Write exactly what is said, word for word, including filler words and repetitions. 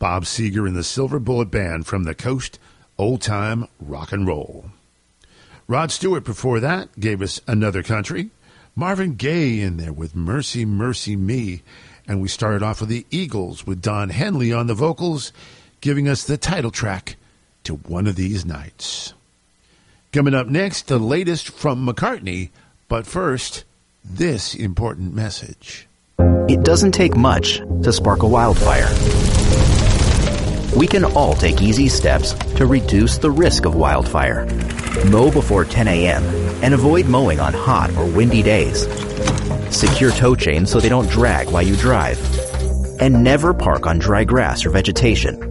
Bob Seger and the Silver Bullet Band from the Coast, Old Time Rock and Roll. Rod Stewart before that gave us Another Country. Marvin Gaye in there with Mercy, Mercy Me. And we started off with the Eagles with Don Henley on the vocals, giving us the title track to One of These Nights. Coming up next, the latest from McCartney. But first, this important message. It doesn't take much to spark a wildfire. We can all take easy steps to reduce the risk of wildfire. Mow before ten a.m. and avoid mowing on hot or windy days. Secure tow chains so they don't drag while you drive. And never park on dry grass or vegetation.